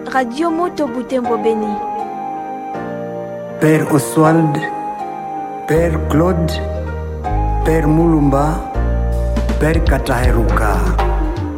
Radio Moto Butembo Beni. Père Oswald, Père Claude, Père Mulumba, Père Kataheruka.